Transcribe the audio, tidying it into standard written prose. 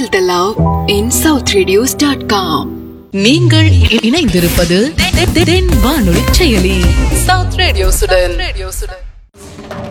the love in southradios.com. நீங்கள் இணைந்திருப்பது தென் வானொலி செயலி சவுத் ரேடியோசுடன்.